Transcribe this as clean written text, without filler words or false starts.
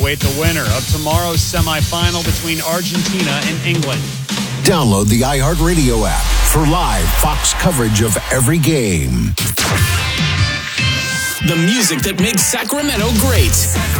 Wait, the winner of tomorrow's semifinal between Argentina and England. Download the iHeartRadio app for live Fox coverage of every game. The music that makes Sacramento great.